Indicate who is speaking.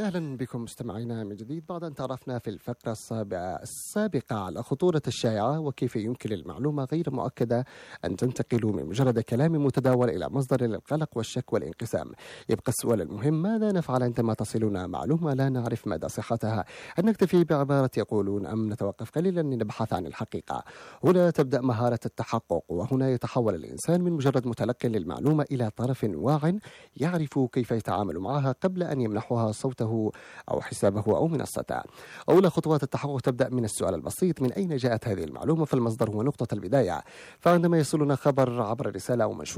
Speaker 1: أهلا بكم مستمعينا من جديد بعد أن تعرفنا في الفقرة السابقة على خطورة الشائعة وكيف يمكن للمعلومة غير مؤكدة أن تنتقل من مجرد كلام متداول إلى مصدر للقلق والشك والانقسام. يبقى السؤال المهم: ماذا نفعل عندما تصلنا معلومة لا نعرف مدى صحتها؟ هل نكتفي بعبارة يقولون أم نتوقف قليلا لنبحث عن الحقيقة؟ هنا تبدأ مهارة التحقق، وهنا يتحول الإنسان من مجرد متلق للمعلومة إلى طرف واع يعرف كيف يتعامل معها قبل أن يمنحها صوته أو حسابه أو منصته. أولى خطوات التحقق تبدأ من السؤال البسيط: من أين جاءت هذه المعلومة؟ فالمصدر هو نقطة البداية. فعندما يصلنا خبر عبر رسالة أو منشور